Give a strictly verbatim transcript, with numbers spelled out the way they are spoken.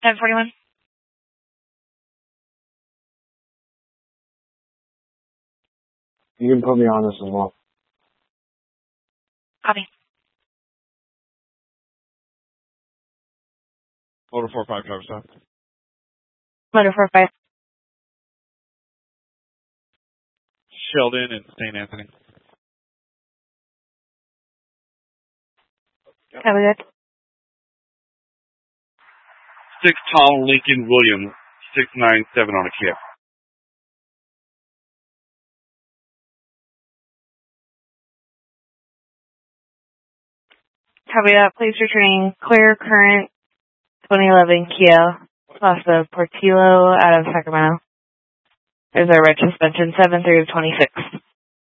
ten forty-one. You can put me on this as well. Copy. Motor four five, driver stop. Motor four five. Sheldon and Saint Anthony. Copy that. Six Tom Lincoln Williams, six nine seven on a Kia. Copy that. Please returning clear current twenty eleven Kia class of Portillo out of Sacramento. There's our red suspension seven through twenty-six.